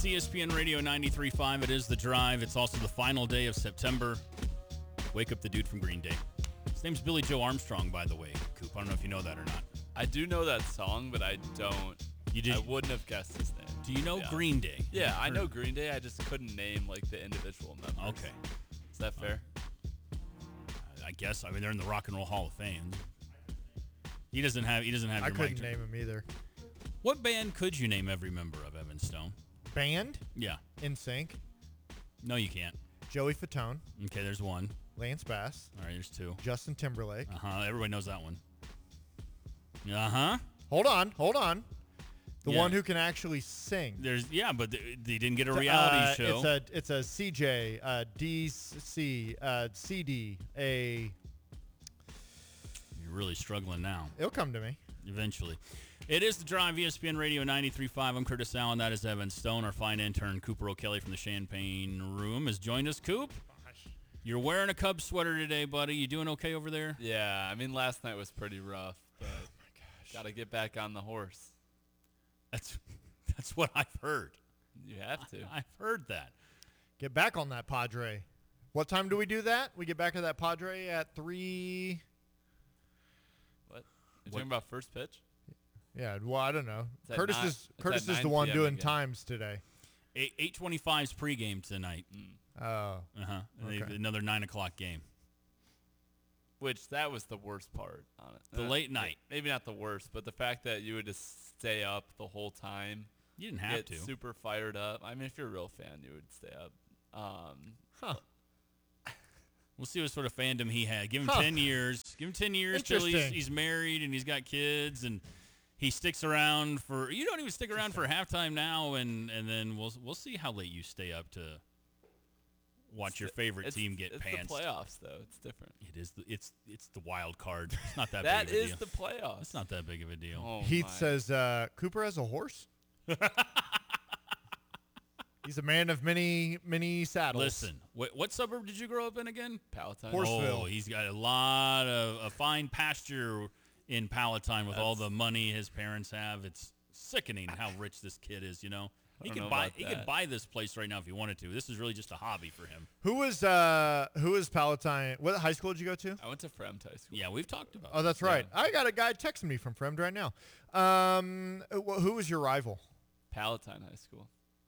ESPN Radio 93.5. It is The Drive. It's also the final day of September. Wake up the dude from Green Day. His name's Billy Joe Armstrong, by the way, Coop. I don't know if you know that or not. I do know that song, but I don't. You did? I wouldn't have guessed his name. Do you know Green Day? Yeah, I know Green Day. I just couldn't name like the individual members. Okay. Is that fair? I guess. I mean, they're in the Rock and Roll Hall of Fame. He doesn't have. I your couldn't mic. name him either. What band could you name every member of, Evan Stone? Band? Yeah. NSYNC. No, you can't. Joey Fatone. Okay, there's one. Lance Bass. All right, there's two. Justin Timberlake. Everybody knows that one. Hold on. The Yeah. one who can actually sing. But they didn't get a reality show. It's a CJ, DC, CD, a. You're really struggling now. It'll come to me. Eventually. It is The Drive, ESPN Radio 93.5. I'm Curtis Allen. That is Evan Stone. Our fine intern, Cooper O'Kelly from the Champagne Room, has joined us. Coop, you're wearing a Cubs sweater today, buddy. You doing okay over there? Yeah, I mean, last night was pretty rough, but got to get back on the horse. That's what I've heard. You have to. I've heard that. Get back on that Padre. What time do we do that? We get back to that Padre at 3. What? You're talking about first pitch? Yeah, well, I don't know. It's at Curtis nine- is it's at 9 the one PM doing again. times today. 8:25's pregame tonight. Oh. And Okay. another 9 o'clock game. Which, that was the worst part on it. The late night. Maybe not the worst, but the fact that you would just stay up the whole time. You didn't have get to. super fired up. I mean, if you're a real fan, you would stay up. We'll see what sort of fandom he had. Give him 10 years. Give him 10 years till Interesting. he's married and he's got kids and he sticks around for. You don't even stick around for halftime now, and then we'll see how late you stay up to watch your favorite team get pantsed. It's the playoffs, though. It's different. It is. It's the wild card. It's not that. That big of a is deal. the playoffs. It's not that big of a deal. Oh, Heath my. says Cooper has a horse. He's a man of many saddles. Listen, what suburb did you grow up in again? Palatine. Horseville. Oh, he's got a lot of a fine pasture in Palatine with all the money his parents have. It's sickening how rich this kid is. You know, he don't could know buy about he that. could buy this place right now if he wanted to. This is really just a hobby for him. Who is Palatine? What high school did you go to? I went to Fremd High School. Yeah, we've talked about. Oh, that's right. I got a guy texting me from Fremd right now. Who was your rival? Palatine High School.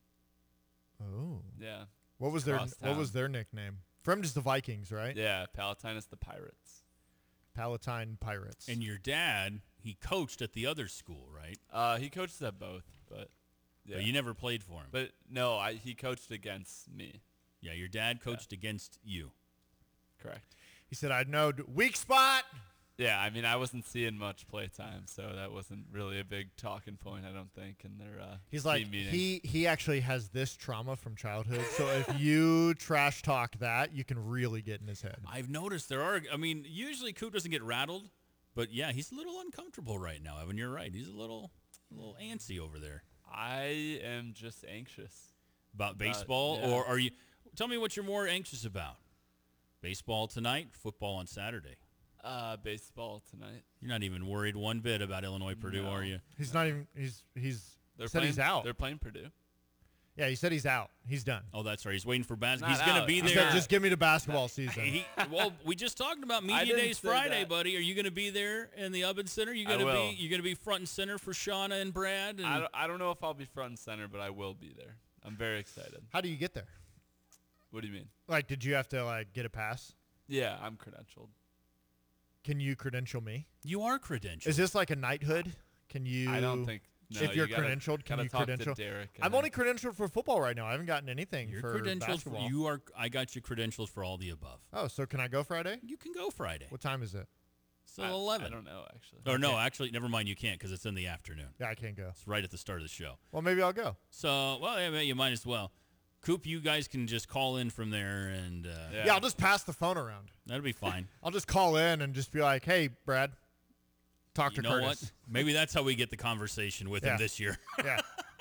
Oh. Yeah. What was their nickname? Fremd is the Vikings, right? Yeah, Palatine is the Pirates. Palatine Pirates. And your dad, he coached at the other school, right? He coaches at both, but yeah. But you never played for him. But no, he coached against me. Yeah, your dad coached against you. Correct. He said, "I know weak spot." Yeah, I mean, I wasn't seeing much play time, so that wasn't really a big talking point, I don't think, in their He's like, team meeting. he actually has this trauma from childhood, so if you trash talk that, you can really get in his head. I've noticed usually Coop doesn't get rattled, but yeah, he's a little uncomfortable right now, Evan. You're right. He's a little antsy over there. I am just anxious. About baseball? yeah. Or are you – tell me what you're more anxious about. Baseball tonight, football on Saturday. Baseball tonight. You're not even worried one bit about Illinois-Purdue, No. are you? He's not even. He's They're said playing, he's out. They're playing Purdue. Yeah, he said he's out. He's done. Oh, that's right. He's waiting for basketball. Not He's going to out. be He He there. said, just give me the basketball season. Well, we just talked about I Media didn't Days say Friday, that. buddy. Are you going to be there in the Ubben Center? You I will. You're going to be front and center for Shauna and Brad? And I don't know if I'll be front and center, but I will be there. I'm very excited. How do you get there? What do you mean? Like, did you have to get a pass? Yeah, I'm credentialed. Can you credential me? you are credentialed. Is this like a knighthood? Can you? I don't think. No, if you're you gotta- credentialed, can gotta you talk credential? To Derek I'm only credentialed for football right now. I haven't gotten anything You're for credentialed. basketball. I got you credentials for all the above. Oh, so can I go Friday? You can go Friday. What time is it? So 11. I don't know, actually. Or no, actually, never mind. You can't because it's in the afternoon. Yeah, I can't go. It's right at the start of the show. Well, maybe I'll go. So, well, yeah, you might as well. Coop, you guys can just call in from there, and Yeah. Yeah, I'll just pass the phone around. that'll be fine. I'll just call in and just be like, "Hey, Brad, talk You to know Curtis." what? Maybe that's how we get the conversation with Yeah. him this year. Yeah.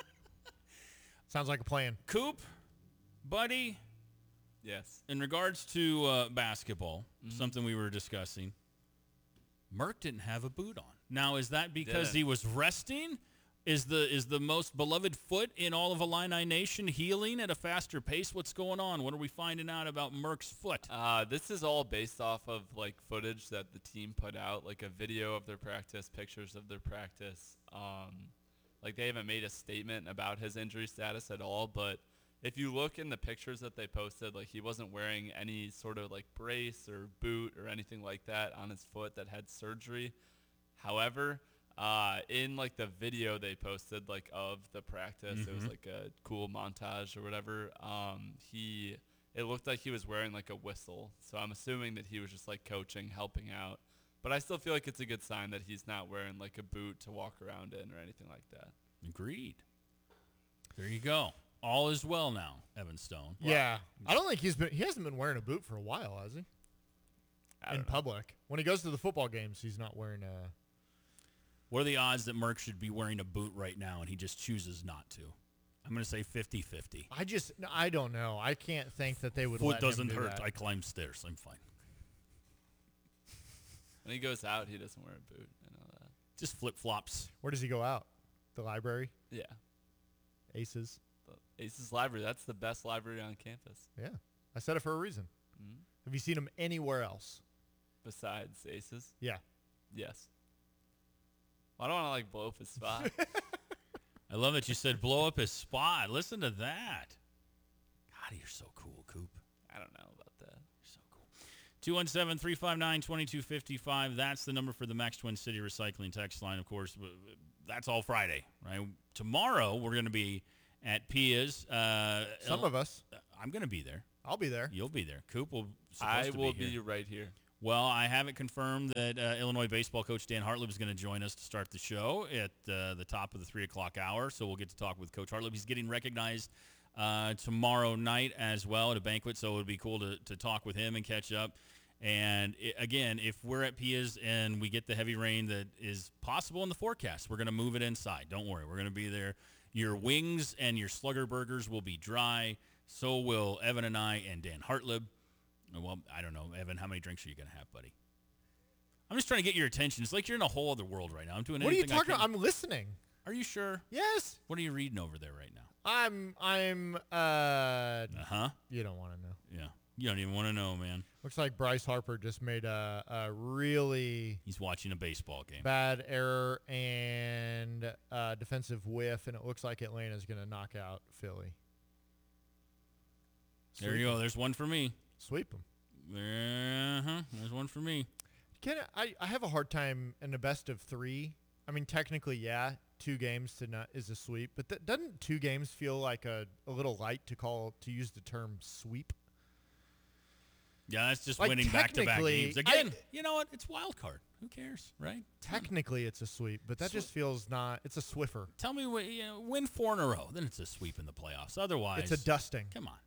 Sounds like a plan. Coop, buddy, Yes. in regards to basketball, Mm-hmm. something we were discussing, Merck didn't have a boot on. Now, is that because Didn't. he was resting, Is the most beloved foot in all of Illini Nation healing at a faster pace? What's going on? What are we finding out about Merck's foot? This is all based off of like footage that the team put out, like a video of their practice, pictures of their practice. Like they haven't made a statement about his injury status at all, but if you look in the pictures that they posted, like he wasn't wearing any sort of like brace or boot or anything like that on his foot that had surgery. However, in like the video they posted like of the practice, it was like a cool montage or whatever. It looked like he was wearing like a whistle, so I'm assuming that he was just like coaching, helping out. But I still feel like it's a good sign that he's not wearing like a boot to walk around in or anything like that. Agreed. There you go. All is well now, Evan Stone. Yeah. I don't think he hasn't been wearing a boot for a while, has he? In public. When he goes to the football games, he's not wearing a... What are the odds that Merck should be wearing a boot right now and he just chooses not to? I'm going to say 50-50. I don't know. I can't think that they would Foot let him doesn't do hurt. that. I climb stairs. I'm fine. When he goes out, he doesn't wear a boot. I know that. Just flip-flops. Where does he go out? The library? Yeah. Aces? The Aces Library. That's the best library on campus. Yeah. I said it for a reason. Mm-hmm. Have you seen him anywhere else? Besides Aces? Yeah. Yes. Well, I don't want to like blow up his spot. I love that you said blow up his spot. Listen to that. God, you're so cool, Coop. I don't know about that. You're so cool. 217-359-2255. That's the number for the Max Twin City Recycling text line, of course. That's all Friday, right? Tomorrow, we're going to be at Pia's. Some of us. I'm going to be there. I'll be there. You'll be there. Coop will I supposed to will be here. be right here. Well, I have it confirmed that Illinois baseball coach Dan Hartlib is going to join us to start the show at the top of the 3 o'clock hour. So we'll get to talk with Coach Hartlib. He's getting recognized tomorrow night as well at a banquet, so it would be cool to talk with him and catch up. And again, if we're at Pia's and we get the heavy rain that is possible in the forecast, we're going to move it inside. Don't worry. We're going to be there. Your wings and your Slugger burgers will be dry. So will Evan and I and Dan Hartlib. Well, I don't know. Evan, how many drinks are you going to have, buddy? I'm just trying to get your attention. It's like you're in a whole other world right now. I'm doing What are you anything talking I about? can. I'm listening. Are you sure? Yes. What are you reading over there right now? I'm Uh-huh. you don't want to know. Yeah. You don't even want to know, man. Looks like Bryce Harper just made a really He's watching a baseball game. bad error and defensive whiff, and it looks like Atlanta's going to knock out Philly. There you go. There's one for me. Sweep them. Uh-huh. There's one for me. I have a hard time in the best of three. I mean, technically, yeah, 2 games is a sweep, but doesn't 2 games feel like a little light to use the term sweep? Yeah, that's just Like, winning back-to-back technically, games. Again, you know what? It's wild card. Who cares, right? Technically, it's a sweep, but that just feels not. It's a Swiffer. Tell me, win 4 in a row, then it's a sweep in the playoffs. Otherwise, It's a dusting. Come on.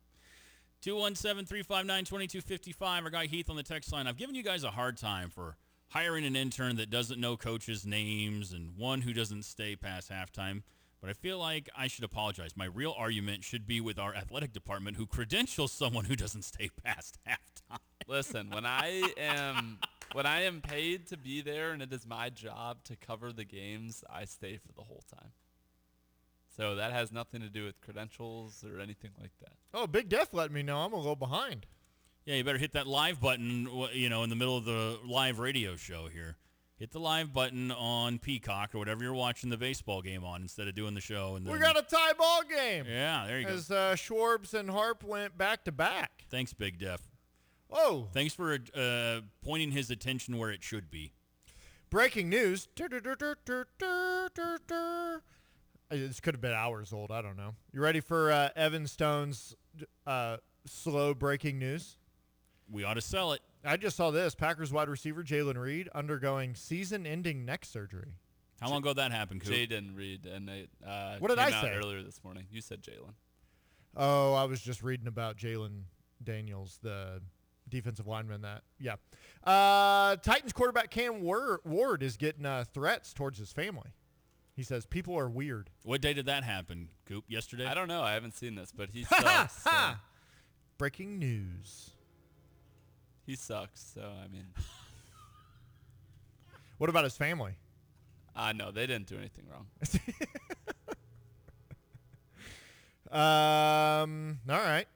217-359-2255. Our guy Heath on the text line. I've given you guys a hard time for hiring an intern that doesn't know coaches' names and one who doesn't stay past halftime. But I feel like I should apologize. My real argument should be with our athletic department who credentials someone who doesn't stay past halftime. Listen, when I am paid to be there and it is my job to cover the games, I stay for the whole time. So that has nothing to do with credentials or anything like that. Oh, Big Def let me know I'm a little behind. Yeah, you better hit that live button, in the middle of the live radio show here. Hit the live button on Peacock or whatever you're watching the baseball game on instead of doing the show. And We got a tie ball game. Yeah, there you go. As Schwarbs and Harp went back to back. Thanks, Big Def. Oh, Thanks for pointing his attention where it should be. breaking news. This could have been hours old. I don't know. You ready for Evan Stone's slow breaking news? We ought to sell it. I just saw this. Packers wide receiver Jalen Reed undergoing season-ending neck surgery. How long ago that happened, Coop? Jaden Reed, and they What did came I out say? earlier this morning. You said Jalen. Oh, I was just reading about Jalen Daniels, the defensive lineman. Titans quarterback Cam Ward is getting threats towards his family. He says people are weird. What day did that happen, Coop? Yesterday? I don't know. I haven't seen this, but he sucks. So Breaking news. he sucks. So I mean, What about his family? No, they didn't do anything wrong. All right.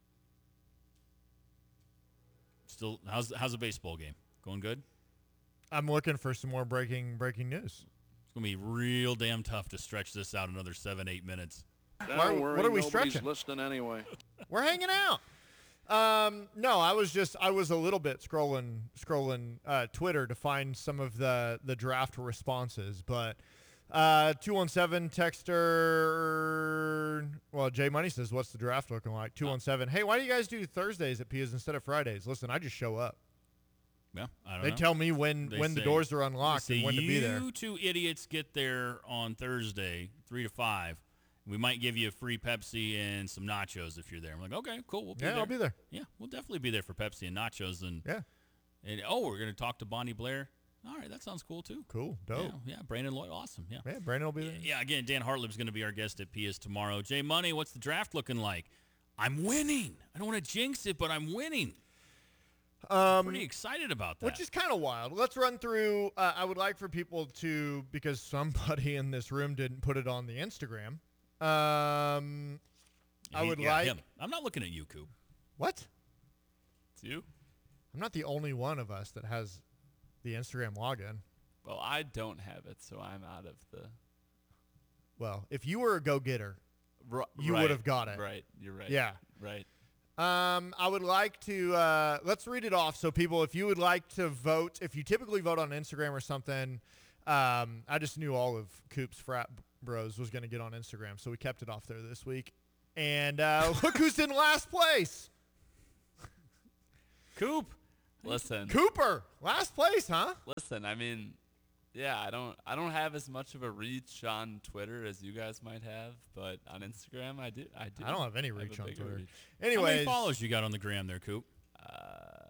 Still, how's the baseball game? Going good? I'm looking for some more breaking news. It's going to be real damn tough to stretch this out another 7-8 minutes. Don't worry, what are we nobody's stretching? listening anyway. We're hanging out. No, I was a little bit scrolling Twitter to find some of the draft responses, but 217 texter, well, Jay Money says, what's the draft looking like? 217, hey, why do you guys do Thursdays at Pia's instead of Fridays? Listen, I just show up. Yeah, I don't They know. tell me when the doors are unlocked and when to be there. You two idiots get there on Thursday, 3 to 5. We might give you a free Pepsi and some nachos if you're there. I'm like, okay, cool. We'll be there. Yeah, I'll be there. Yeah, we'll definitely be there for Pepsi and nachos. And Yeah. We're going to talk to Bonnie Blair. All right, that sounds cool, too. Cool. Dope. Yeah, Brandon Lloyd, awesome. Yeah. Yeah, Brandon will be there. Yeah, again, Dan Hartlib's going to be our guest at Pia's tomorrow. Jay Money, what's the draft looking like? I'm winning. I don't want to jinx it, but I'm winning. Pretty excited about that. Which is kind of wild. Let's run through. I would like for people to, because somebody in this room didn't put it on the Instagram. I would like him. I'm not looking at you, Coop. What? It's you? I'm not the only one of us that has the Instagram login. Well, I don't have it, so I'm out of the. Well, if you were a go-getter, you right, would have got it. Right. You're right. Yeah. Right. I would like to let's read it off. So people, if you would like to vote, if you typically vote on Instagram or something, I just knew all of Coop's frat bros was going to get on Instagram, so we kept it off there this week. And look who's in last place. Coop. Listen. Cooper, last place, huh? Listen, I mean, yeah, I don't have as much of a reach on Twitter as you guys might have, but on Instagram I do. I don't have any reach a on bigger Twitter. reach. How many Anyways, followers you got on the gram there, Coop?